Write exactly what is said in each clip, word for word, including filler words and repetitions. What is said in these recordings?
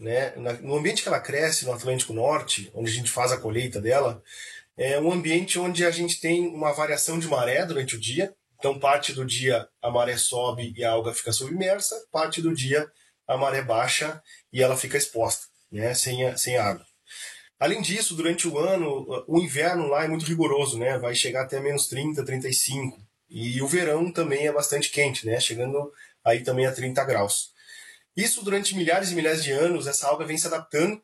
né, no ambiente que ela cresce, no Atlântico Norte, onde a gente faz a colheita dela, é um ambiente onde a gente tem uma variação de maré durante o dia. Então, parte do dia a maré sobe e a alga fica submersa, parte do dia a maré baixa e ela fica exposta, né, sem, a, sem água. Além disso, durante o ano, o inverno lá é muito rigoroso, né, vai chegar até menos trinta, trinta e cinco. E o verão também é bastante quente, né, chegando aí também a trinta graus. Isso durante milhares e milhares de anos, essa alga vem se adaptando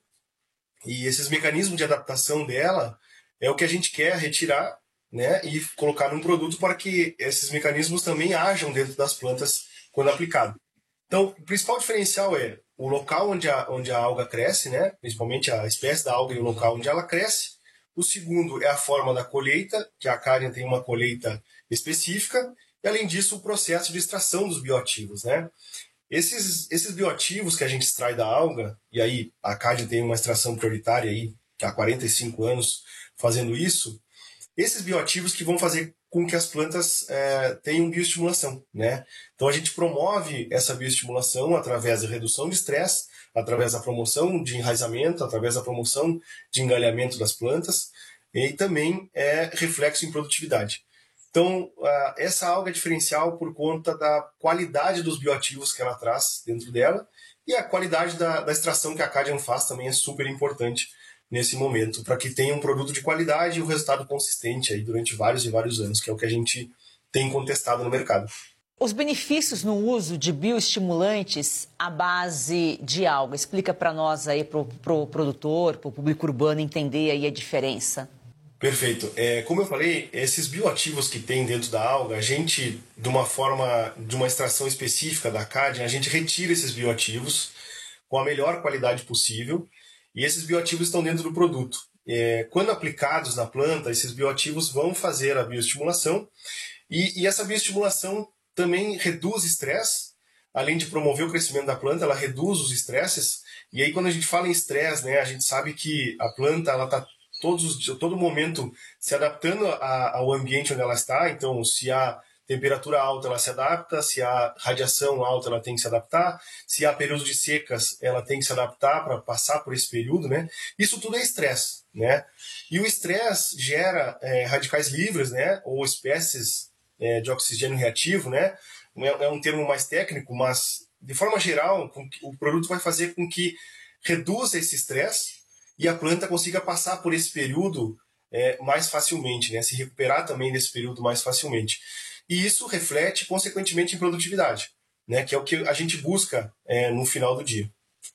e esses mecanismos de adaptação dela é o que a gente quer retirar, né, e colocar num produto para que esses mecanismos também ajam dentro das plantas quando aplicado. Então, o principal diferencial é o local onde a, onde a alga cresce, né, principalmente a espécie da alga e o local onde ela cresce. O segundo é a forma da colheita, que a Acadia tem uma colheita específica, e além disso o processo de extração dos bioativos, né. Esses, esses bioativos que a gente extrai da alga, e aí a Acadia tem uma extração prioritária aí, há quarenta e cinco anos fazendo isso, esses bioativos que vão fazer com que as plantas é, tenham bioestimulação, né? Então a gente promove essa bioestimulação através da redução de estresse, através da promoção de enraizamento, através da promoção de engalhamento das plantas, e também é reflexo em produtividade. Então, essa alga é diferencial por conta da qualidade dos bioativos que ela traz dentro dela, e a qualidade da, da extração que a Acadian faz também é super importante nesse momento, para que tenha um produto de qualidade e um resultado consistente aí durante vários e vários anos, que é o que a gente tem contestado no mercado. Os benefícios no uso de bioestimulantes à base de alga. Explica para nós aí, para o pro produtor, para o público urbano entender aí a diferença. Perfeito. É, como eu falei, esses bioativos que tem dentro da alga, a gente, de uma forma, de uma extração específica da Acadia, a gente retira esses bioativos com a melhor qualidade possível, e esses bioativos estão dentro do produto. É, quando aplicados na planta, esses bioativos vão fazer a bioestimulação, e, e essa bioestimulação também reduz estresse, além de promover o crescimento da planta, ela reduz os estresses, e aí quando a gente fala em estresse, né, a gente sabe que a planta ela está todos os, todo momento se adaptando a, ao ambiente onde ela está. Então, se há temperatura alta, ela se adapta, se há radiação alta, ela tem que se adaptar, se há períodos de secas, ela tem que se adaptar para passar por esse período, né? Isso tudo é estresse, né? E o estresse gera é, radicais livres, né? Ou espécies é, de oxigênio reativo, né? É, é um termo mais técnico, mas, de forma geral, o produto vai fazer com que reduza esse estresse e a planta consiga passar por esse período é, mais facilmente, né? Se recuperar também desse período mais facilmente. E isso reflete, consequentemente, em produtividade, né? Que é o que a gente busca é, no final do dia.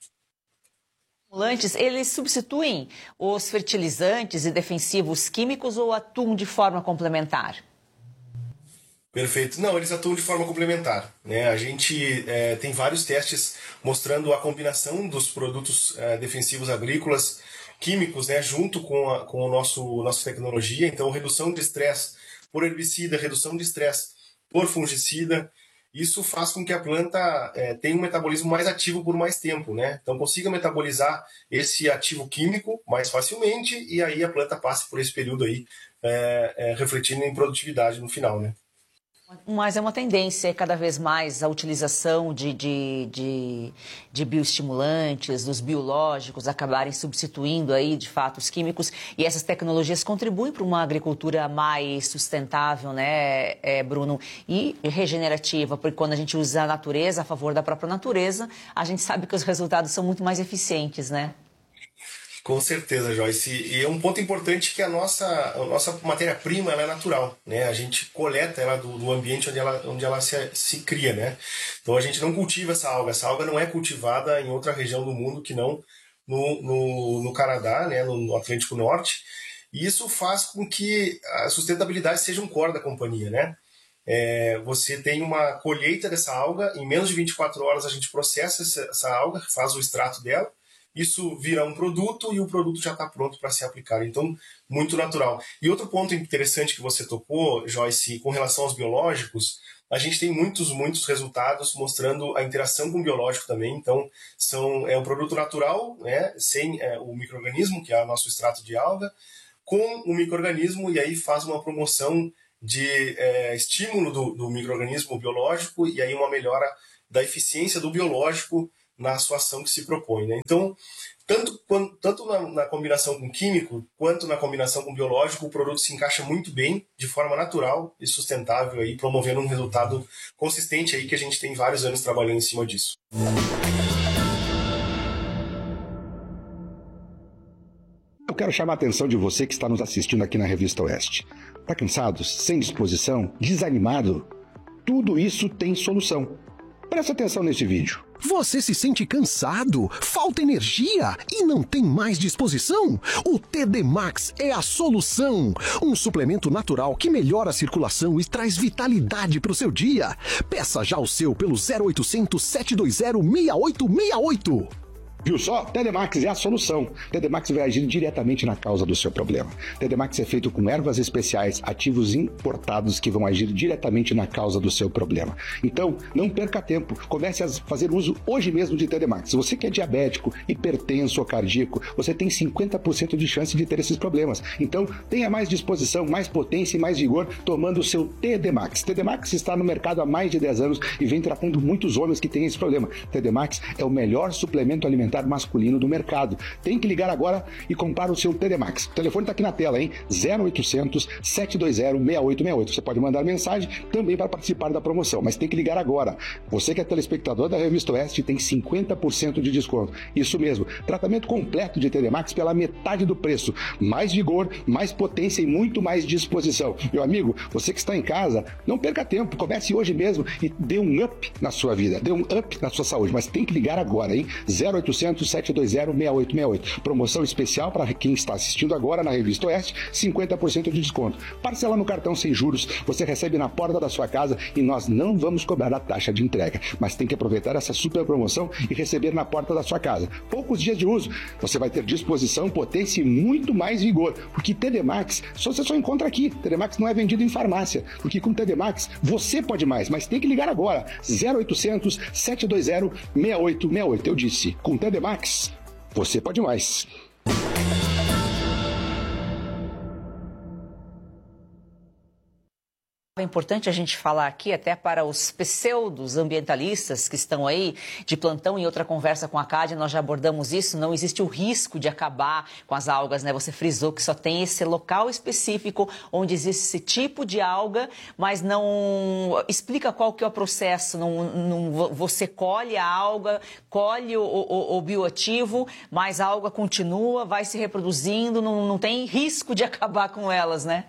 Estimulantes, eles substituem os fertilizantes e defensivos químicos ou atuam de forma complementar? Perfeito. Não, eles atuam de forma complementar, né? A gente é, tem vários testes mostrando a combinação dos produtos é, defensivos agrícolas químicos, né, junto com a com o nosso nossa tecnologia. Então, redução de estresse por herbicida, redução de estresse por fungicida, isso faz com que a planta é, tenha um metabolismo mais ativo por mais tempo, né? Então, consiga metabolizar esse ativo químico mais facilmente e aí a planta passe por esse período aí é, é, refletindo em produtividade no final, né? Mas é uma tendência cada vez mais a utilização de, de, de, de bioestimulantes, dos biológicos, acabarem substituindo aí, de fato, os químicos. E essas tecnologias contribuem para uma agricultura mais sustentável, né, é, Bruno? E regenerativa, porque quando a gente usa a natureza, a favor da própria natureza, a gente sabe que os resultados são muito mais eficientes, né? Com certeza, Joyce. E é um ponto importante que a nossa, a nossa matéria-prima ela é natural, né? A gente coleta ela do, do ambiente onde ela, onde ela se, se cria, né? Então a gente não cultiva essa alga. Essa alga não é cultivada em outra região do mundo que não no, no, no Canadá, né? no, no Atlântico Norte. E isso faz com que a sustentabilidade seja um core da companhia, né? É, você tem uma colheita dessa alga, em menos de vinte e quatro horas a gente processa essa, essa alga, faz o extrato dela, isso vira um produto e o produto já está pronto para ser aplicado. Então, muito natural. E outro ponto interessante que você tocou, Joyce, com relação aos biológicos, a gente tem muitos, muitos resultados mostrando a interação com o biológico também. Então, são, é um produto natural, né, sem é, o micro-organismo, que é o nosso extrato de alga, com o micro-organismo, e aí faz uma promoção de é, estímulo do, do micro-organismo biológico, e aí uma melhora da eficiência do biológico na sua ação que se propõe, né? Então, tanto, tanto na, na combinação com químico, quanto na combinação com biológico, o produto se encaixa muito bem, de forma natural e sustentável, aí, promovendo um resultado consistente aí, que a gente tem vários anos trabalhando em cima disso. Eu quero chamar a atenção de você que está nos assistindo aqui na Revista Oeste. Está cansado, sem disposição, desanimado? Tudo isso tem solução. Presta atenção nesse vídeo. Você se sente cansado, falta energia e não tem mais disposição? O T D Max é a solução. Um suplemento natural que melhora a circulação e traz vitalidade para o seu dia. Peça já o seu pelo zero oitocentos, sete dois zero, seis oito seis oito. Viu só? T D Max é a solução. T D Max vai agir diretamente na causa do seu problema. T D Max é feito com ervas especiais, ativos importados que vão agir diretamente na causa do seu problema. Então, não perca tempo. Comece a fazer uso hoje mesmo de T D Max. Se você que é diabético, hipertenso ou cardíaco, você tem cinquenta por cento de chance de ter esses problemas. Então, tenha mais disposição, mais potência e mais vigor tomando o seu T D Max. T D Max está no mercado há mais de dez anos e vem tratando muitos homens que têm esse problema. T D Max é o melhor suplemento alimentar masculino do mercado. Tem que ligar agora e comprar o seu T D Max. O telefone está aqui na tela, hein? zero oitocentos, sete dois zero, seis oito seis oito. Você pode mandar mensagem também para participar da promoção, mas tem que ligar agora. Você que é telespectador da Revista Oeste tem cinquenta por cento de desconto. Isso mesmo, tratamento completo de T D Max pela metade do preço. Mais vigor, mais potência e muito mais disposição. Meu amigo, você que está em casa, não perca tempo. Comece hoje mesmo e dê um up na sua vida, dê um up na sua saúde, mas tem que ligar agora, hein? zero oitocentos, sete dois zero, seis oito seis oito. Promoção especial para quem está assistindo agora na Revista Oeste, cinquenta por cento de desconto. Parcela no cartão sem juros, você recebe na porta da sua casa e nós não vamos cobrar a taxa de entrega. Mas tem que aproveitar essa super promoção e receber na porta da sua casa. Poucos dias de uso, você vai ter disposição, potência e muito mais vigor. Porque T D Max, só você só encontra aqui. T D Max não é vendido em farmácia. Porque com T D Max, você pode mais, mas tem que ligar agora. zero oitocentos, sete dois zero, seis oito seis oito. Eu disse, com T D Max, você pode mais. É importante a gente falar aqui, até para os pseudos ambientalistas que estão aí de plantão. Em outra conversa com a Cádia, nós já abordamos isso, não existe o risco de acabar com as algas, né? Você frisou que só tem esse local específico onde existe esse tipo de alga, mas não explica qual que é o processo. Não, não, você colhe a alga, colhe o, o, o bioativo, mas a alga continua, vai se reproduzindo, não, não tem risco de acabar com elas, né?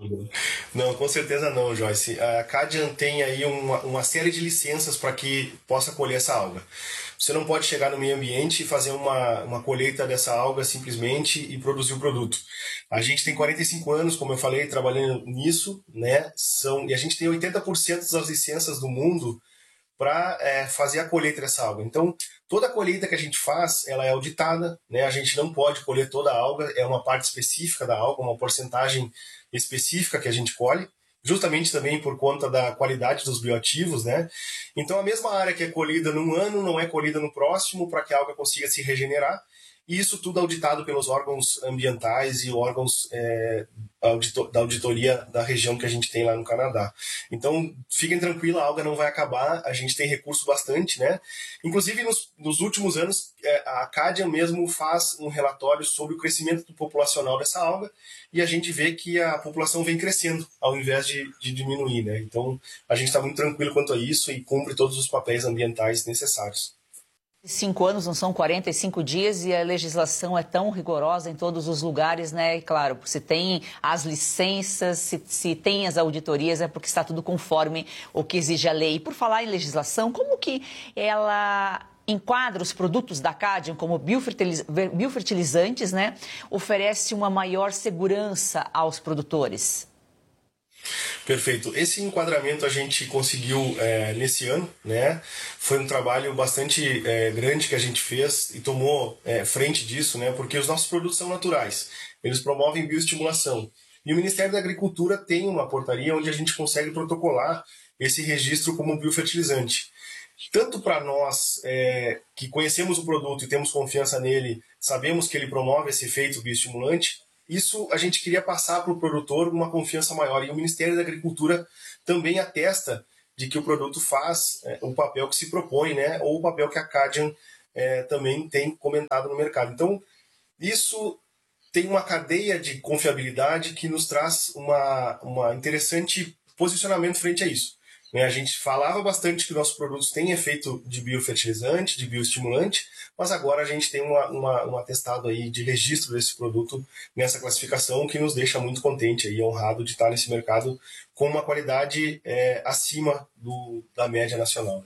Não, com certeza não, Joyce. A Cadian tem aí uma, uma série de licenças para que possa colher essa alga. Você não pode chegar no meio ambiente e fazer uma, uma colheita dessa alga simplesmente e produzir o produto. A gente tem quarenta e cinco anos, como eu falei, trabalhando nisso, né? São, e a gente tem oitenta por cento das licenças do mundo para é, fazer a colheita dessa alga. Então, toda a colheita que a gente faz, ela é auditada, né? A gente não pode colher toda a alga, é uma parte específica da alga, uma porcentagem específica que a gente colhe, justamente também por conta da qualidade dos bioativos, né? Então, a mesma área que é colhida num ano não é colhida no próximo para que a alga consiga se regenerar. E isso tudo auditado pelos órgãos ambientais e órgãos é, auditor, da auditoria da região que a gente tem lá no Canadá. Então, fiquem tranquilos, a alga não vai acabar, a gente tem recurso bastante, né? Inclusive, nos, nos últimos anos, a Cadian mesmo faz um relatório sobre o crescimento populacional dessa alga e a gente vê que a população vem crescendo, ao invés de, de diminuir, né? Então, a gente está muito tranquilo quanto a isso e cumpre todos os papéis ambientais necessários. Cinco anos não são quarenta e cinco dias e a legislação é tão rigorosa em todos os lugares, né? E claro, se tem as licenças, se, se tem as auditorias, é porque está tudo conforme o que exige a lei. E por falar em legislação, como que ela enquadra os produtos da Cadian como biofertiliz... biofertilizantes, né? Oferece uma maior segurança aos produtores? Perfeito. Esse enquadramento a gente conseguiu é, nesse ano, né? Foi um trabalho bastante é, grande que a gente fez e tomou é, frente disso, né? Porque os nossos produtos são naturais, eles promovem bioestimulação. E o Ministério da Agricultura tem uma portaria onde a gente consegue protocolar esse registro como biofertilizante. Tanto para nós é, que conhecemos o produto e temos confiança nele, sabemos que ele promove esse efeito bioestimulante, isso a gente queria passar para o produtor uma confiança maior. E o Ministério da Agricultura também atesta de que o produto faz é, o papel que se propõe, né, ou o papel que a Cadian é, também tem comentado no mercado. Então, isso tem uma cadeia de confiabilidade que nos traz uma, uma interessante posicionamento frente a isso. A gente falava bastante que nossos produtos têm efeito de biofertilizante, de bioestimulante, mas agora a gente tem uma, uma, um atestado aí de registro desse produto nessa classificação, que nos deixa muito contente e honrado de estar nesse mercado com uma qualidade é, acima do, da média nacional.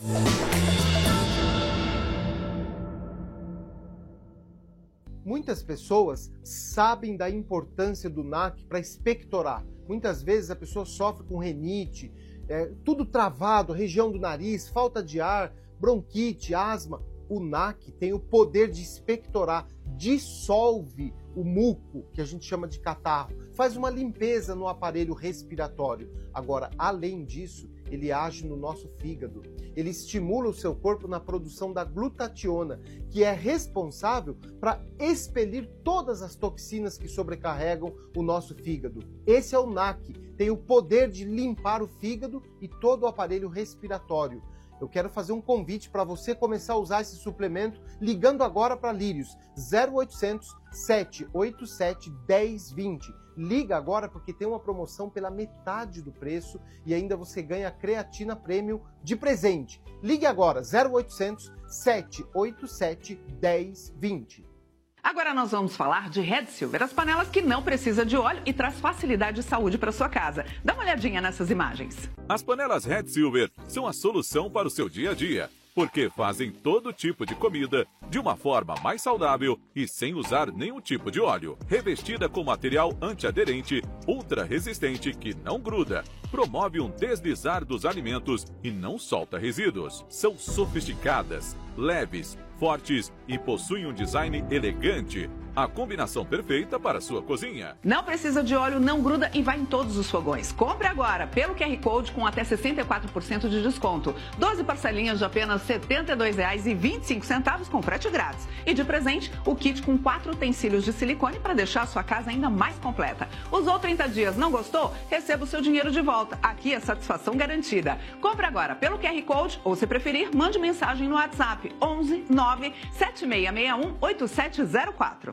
Muitas pessoas sabem da importância do N A C para expectorar. Muitas vezes a pessoa sofre com rinite, é, tudo travado, região do nariz, falta de ar, bronquite, asma. O N A C tem o poder de expectorar, dissolve o muco, que a gente chama de catarro, faz uma limpeza no aparelho respiratório. Agora, além disso, ele age no nosso fígado. Ele estimula o seu corpo na produção da glutationa, que é responsável para expelir todas as toxinas que sobrecarregam o nosso fígado. Esse é o N A C, tem o poder de limpar o fígado e todo o aparelho respiratório. Eu quero fazer um convite para você começar a usar esse suplemento ligando agora para Lírios, zero oitocentos, sete oito sete, um zero dois zero. Liga agora porque tem uma promoção pela metade do preço e ainda você ganha creatina premium de presente. Ligue agora, zero oitocentos, sete oito sete, um zero dois zero. Agora nós vamos falar de Red Silver, as panelas que não precisam de óleo e traz facilidade e saúde para sua casa. Dá uma olhadinha nessas imagens. As panelas Red Silver são a solução para o seu dia a dia, porque fazem todo tipo de comida de uma forma mais saudável e sem usar nenhum tipo de óleo. Revestida com material antiaderente, ultra resistente que não gruda, promove um deslizar dos alimentos e não solta resíduos. São sofisticadas, leves, fortes e possuem um design elegante. A combinação perfeita para a sua cozinha. Não precisa de óleo, não gruda e vai em todos os fogões. Compre agora pelo Q R Code com até sessenta e quatro por cento de desconto. doze parcelinhas de apenas setenta e dois reais e vinte e cinco centavos com frete grátis. E de presente, o kit com quatro utensílios de silicone para deixar a sua casa ainda mais completa. Usou trinta dias, não gostou? Receba o seu dinheiro de volta. Aqui é satisfação garantida. Compre agora pelo Q R Code ou, se preferir, mande mensagem no WhatsApp onze nove sete seis seis um oito sete zero quatro.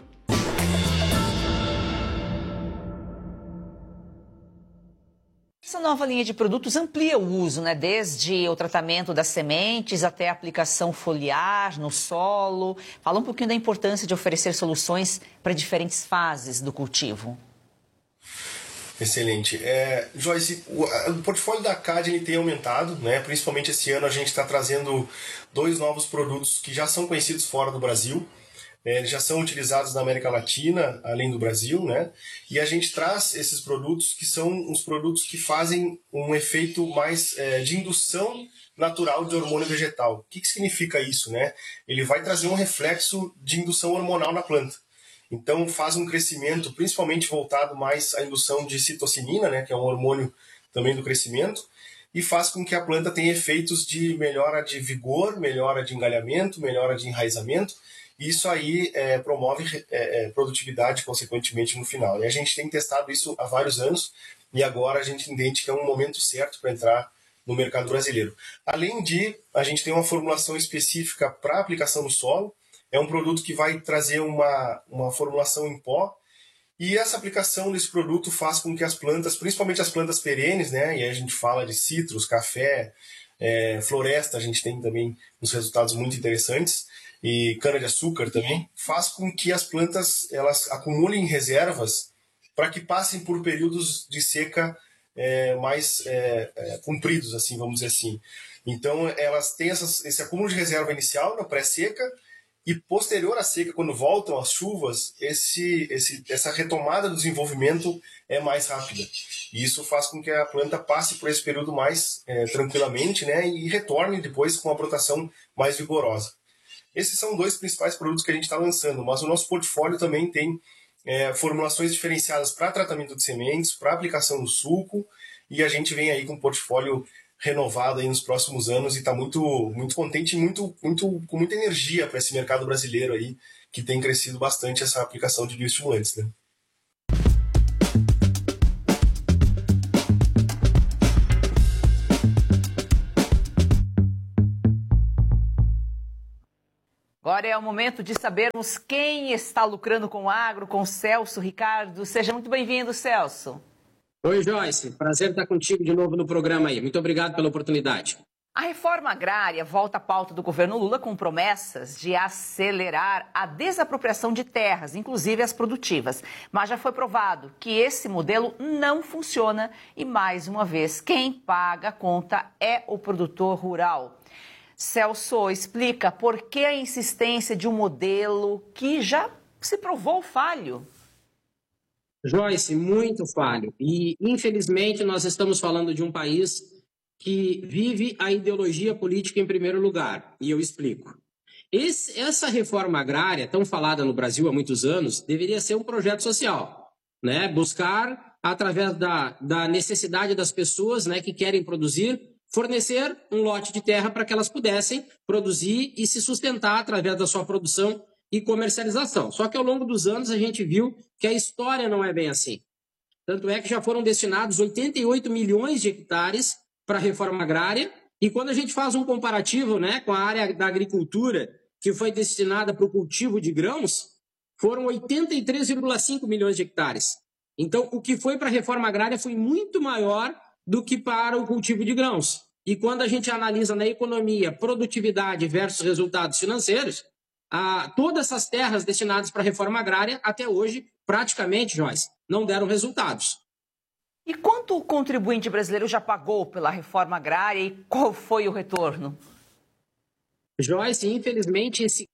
Essa nova linha de produtos amplia o uso, né? Desde o tratamento das sementes até a aplicação foliar no solo. Fala um pouquinho da importância de oferecer soluções para diferentes fases do cultivo. Excelente. É, Joyce, o, o portfólio da Cadian tem aumentado, né? Principalmente esse ano a gente está trazendo dois novos produtos que já são conhecidos fora do Brasil. Eles já são utilizados na América Latina, além do Brasil, né? E a gente traz esses produtos que são os produtos que fazem um efeito mais é, de indução natural de hormônio vegetal. O que, que significa isso, né? Ele vai trazer um reflexo de indução hormonal na planta. Então faz um crescimento, principalmente voltado mais à indução de citocinina, né? Que é um hormônio também do crescimento, e faz com que a planta tenha efeitos de melhora de vigor, melhora de engalhamento, melhora de enraizamento. Isso aí é, promove é, produtividade, consequentemente, no final. E a gente tem testado isso há vários anos e agora a gente entende que é um momento certo para entrar no mercado brasileiro. Além de, a gente tem uma formulação específica para aplicação no solo. É um produto que vai trazer uma, uma formulação em pó. E essa aplicação desse produto faz com que as plantas, principalmente as plantas perenes, né, e aí a gente fala de citros, café, é, floresta, a gente tem também uns resultados muito interessantes, e cana-de-açúcar também, faz com que as plantas elas acumulem reservas para que passem por períodos de seca é, mais é, é, compridos, assim, vamos dizer assim. Então, elas têm essas, esse acúmulo de reserva inicial na pré-seca e posterior à seca, quando voltam as chuvas, esse, esse, essa retomada do desenvolvimento é mais rápida. E isso faz com que a planta passe por esse período mais é, tranquilamente, né, e retorne depois com uma brotação mais vigorosa. Esses são dois principais produtos que a gente está lançando, mas o nosso portfólio também tem é, formulações diferenciadas para tratamento de sementes, para aplicação no sulco, e a gente vem aí com um portfólio renovado aí nos próximos anos e está muito, muito contente e muito, muito, com muita energia para esse mercado brasileiro aí, que tem crescido bastante essa aplicação de bioestimulantes, né? Agora é o momento de sabermos quem está lucrando com o agro, com o Celso Ricardo. Seja muito bem-vindo, Celso. Oi, Joyce. Prazer estar contigo de novo no programa aí. Muito obrigado pela oportunidade. A reforma agrária volta à pauta do governo Lula com promessas de acelerar a desapropriação de terras, inclusive as produtivas. Mas já foi provado que esse modelo não funciona e, mais uma vez, quem paga a conta é o produtor rural. Celso, explica por que a insistência de um modelo que já se provou falho. Joyce, muito falho. E, infelizmente, nós estamos falando de um país que vive a ideologia política em primeiro lugar. E eu explico. Esse, essa reforma agrária, tão falada no Brasil há muitos anos, deveria ser um projeto social, né? Buscar, através da, da necessidade das pessoas, né, que querem produzir, fornecer um lote de terra para que elas pudessem produzir e se sustentar através da sua produção e comercialização. Só que ao longo dos anos a gente viu que a história não é bem assim. Tanto é que já foram destinados oitenta e oito milhões de hectares para a reforma agrária, e quando a gente faz um comparativo, né, com a área da agricultura que foi destinada para o cultivo de grãos, foram oitenta e três vírgula cinco milhões de hectares. Então, o que foi para a reforma agrária foi muito maior do que para o cultivo de grãos. E quando a gente analisa na economia produtividade versus resultados financeiros, a, todas essas terras destinadas para a reforma agrária, até hoje, praticamente, Joyce, não deram resultados. E quanto o contribuinte brasileiro já pagou pela reforma agrária e qual foi o retorno? Joyce, infelizmente, esse